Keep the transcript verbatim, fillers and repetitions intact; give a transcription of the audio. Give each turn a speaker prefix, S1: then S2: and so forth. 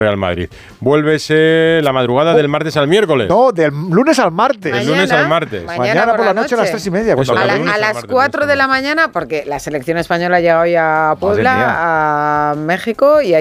S1: Real Madrid. Vuelves eh, la madrugada oh, del martes al miércoles.
S2: No, del lunes al martes.
S1: Del lunes al martes.
S2: Mañana, mañana por, por la noche, noche a las tres y media.
S3: Eso, a, la, a las cuatro de la mañana, porque la selección española llega hoy a Puebla, oh, a México, y